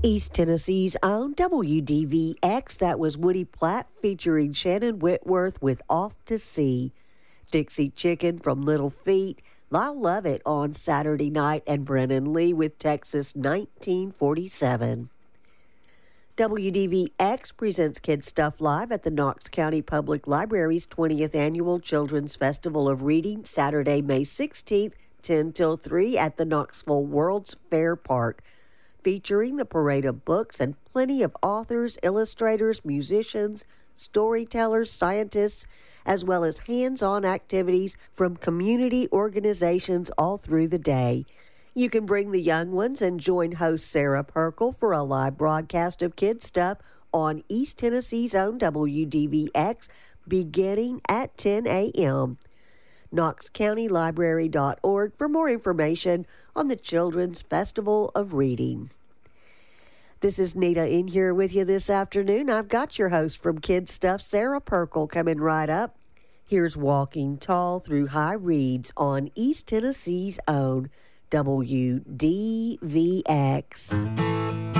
East Tennessee's own WDVX. That was Woody Platt featuring Shannon Whitworth with Off to Sea. Dixie Chicken from Little Feat, I'll Love It on Saturday night, and Brennan Lee with Texas 1947. WDVX presents Kid Stuff Live at the Knox County Public Library's 20th Annual Children's Festival of Reading, Saturday, May 16th, 10 till 3 at the Knoxville World's Fair Park, featuring the parade of books and plenty of authors, illustrators, musicians, storytellers, scientists, as well as hands-on activities from community organizations all through the day. You can bring the young ones and join host Sarah Perkle for a live broadcast of Kid Stuff on East Tennessee's own WDVX beginning at 10 a.m. KnoxCountyLibrary.org for more information on the Children's Festival of Reading. This is Nita in here with you this afternoon. I've got your host from Kid Stuff, Sarah Perkle, coming right up. Here's Walking Tall Through High Reeds on East Tennessee's own WDVX.